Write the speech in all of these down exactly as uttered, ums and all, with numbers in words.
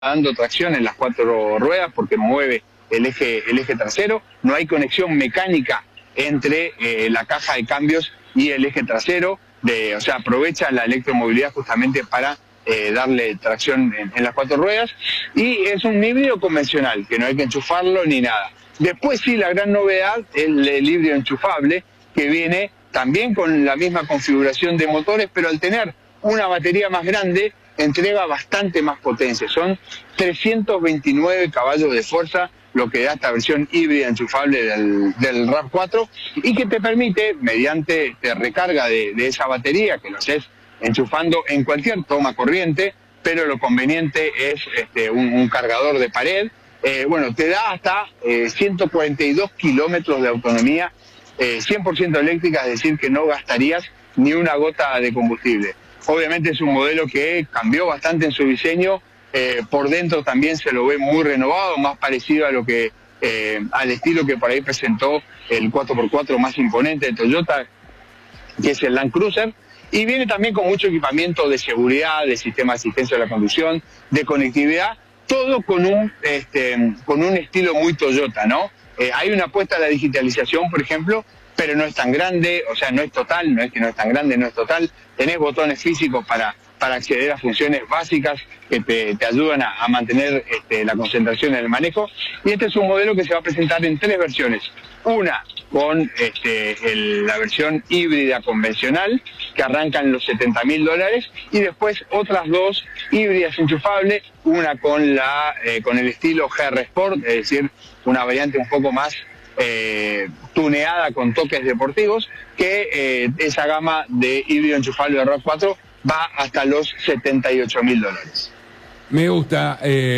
dando tracción en las cuatro ruedas porque mueve el eje, el eje trasero. No hay conexión mecánica entre eh, la caja de cambios y el eje trasero. De, o sea, aprovecha la electromovilidad justamente para eh, darle tracción en, en las cuatro ruedas. Y es un híbrido convencional, que no hay que enchufarlo ni nada. Después sí, la gran novedad es el, el híbrido enchufable, que viene también con la misma configuración de motores, pero al tener una batería más grande, entrega bastante más potencia. Son trescientos veintinueve caballos de fuerza, lo que da esta versión híbrida enchufable del, del RAV cuatro, y que te permite, mediante te recarga de, de esa batería, que lo haces enchufando en cualquier toma corriente, pero lo conveniente es este, un, un cargador de pared. Eh, bueno, te da hasta eh, ciento cuarenta y dos kilómetros de autonomía, eh, cien por ciento eléctrica, es decir, que no gastarías ni una gota de combustible. Obviamente es un modelo que cambió bastante en su diseño, eh, por dentro también se lo ve muy renovado, más parecido a lo que eh, al estilo que por ahí presentó el cuatro por cuatro más imponente de Toyota, que es el Land Cruiser, y viene también con mucho equipamiento de seguridad, de sistema de asistencia a la conducción, de conectividad, todo con un, este, con un estilo muy Toyota, ¿no? Eh, hay una apuesta a la digitalización, por ejemplo, pero no es tan grande, o sea, no es total, no es que no es tan grande, no es total. Tenés botones físicos para, para acceder a funciones básicas que te, te ayudan a, a mantener este, la concentración en el manejo. Y este es un modelo que se va a presentar en tres versiones. Una con este, el, la versión híbrida convencional, que arranca en los setenta mil dólares, y después otras dos híbridas enchufables, una con, la, eh, con el estilo G R Sport, es decir, una variante un poco más Eh, tuneada con toques deportivos, que eh, esa gama de híbrido enchufable de RAV cuatro va hasta los setenta y ocho mil dólares. Me gusta,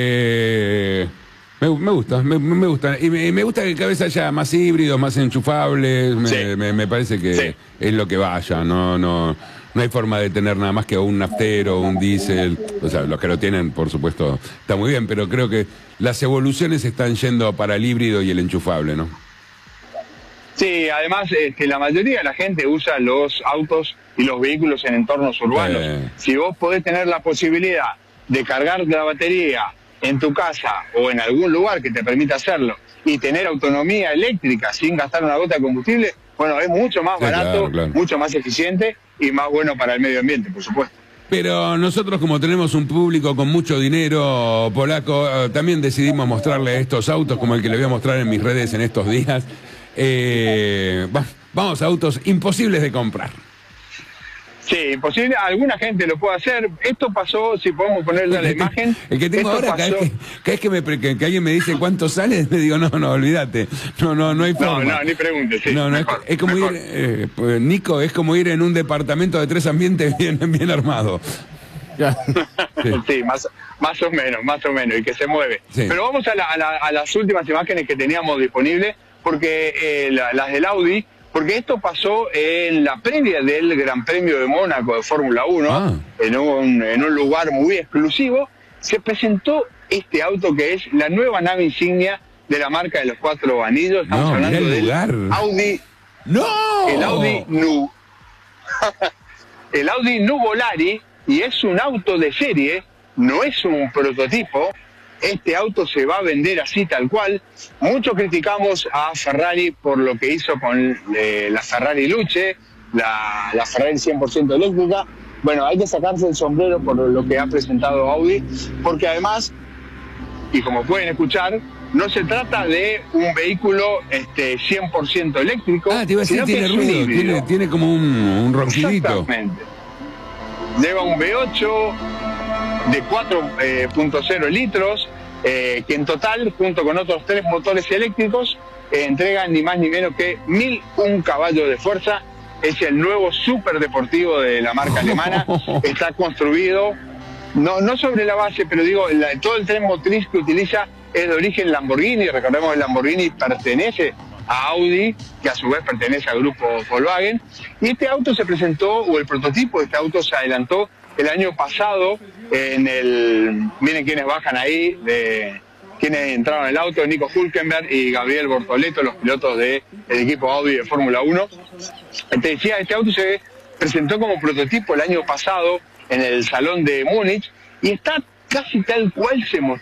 eh, me, me gusta, me, me gusta, y me, me gusta que cada vez haya más híbridos, más enchufables, me, sí. me, me parece que sí. Es lo que vaya, no, no, no hay forma de tener nada más que un naftero, un diésel, o sea, los que lo tienen, por supuesto, está muy bien, pero creo que las evoluciones están yendo para el híbrido y el enchufable, ¿no? Sí, además este, la mayoría de la gente usa los autos y los vehículos en entornos urbanos. Eh. Si vos podés tener la posibilidad de cargar la batería en tu casa o en algún lugar que te permita hacerlo y tener autonomía eléctrica sin gastar una gota de combustible, bueno, es mucho más sí, barato, claro, claro. mucho más eficiente y más bueno para el medio ambiente, por supuesto. Pero nosotros, como tenemos un público con mucho dinero polaco, también decidimos mostrarle estos autos como el que le voy a mostrar en mis redes en estos días. Eh, vamos a autos imposibles de comprar. Sí, imposible, alguna gente lo puede hacer. Esto pasó, si podemos ponerle la imagen. El que tengo ahora, cada vez que, cada vez que, me, que, que alguien me dice cuánto sale, me digo, no, no, olvídate. No, no, no hay forma. No, no, ni pregunte, sí. No, no, mejor, es, es como mejor. ir, eh, pues, Nico, es como ir en un departamento de tres ambientes bien, bien armado. Sí, sí más, más o menos, más o menos, y que se mueve. Sí. Pero vamos a, la, a, la, a las últimas imágenes que teníamos disponibles, porque eh, la, las del Audi, porque esto pasó en la previa del Gran Premio de Mónaco de Fórmula uno, ah. en, un, en un lugar muy exclusivo, se presentó este auto que es la nueva nave insignia de la marca de los cuatro anillos. Estamos no, hablando del lugar. Audi. ¡No! El Audi Nu. El Audi Nuvolari, y es un auto de serie, no es un prototipo. Este auto se va a vender así tal cual. Muchos criticamos a Ferrari por lo que hizo con eh, la Ferrari Luce, la, la Ferrari cien por ciento eléctrica. Bueno, hay que sacarse el sombrero por lo que ha presentado Audi, porque además, y como pueden escuchar, no se trata de un vehículo este, cien por ciento eléctrico. Ah, te iba a decir, tiene ruido, tiene, tiene como un, un ronquidito. Exactamente. Lleva un V ocho de cuatro punto cero litros, eh, que en total, junto con otros tres motores eléctricos, eh, entregan ni más ni menos que mil un caballos de fuerza. Es el nuevo superdeportivo de la marca alemana. Está construido, no, no sobre la base, pero digo, la, todo el tren motriz que utiliza es de origen Lamborghini. Recordemos que Lamborghini pertenece a Audi, que a su vez pertenece al grupo Volkswagen. Y este auto se presentó, o el prototipo de este auto se adelantó el año pasado en el... Miren quiénes bajan ahí, de quienes entraron en el auto, Nico Hülkenberg y Gabriel Bortoleto, los pilotos del equipo Audi de Fórmula uno. Te decía, este auto se presentó como prototipo el año pasado en el Salón de Múnich y está casi tal cual se mostró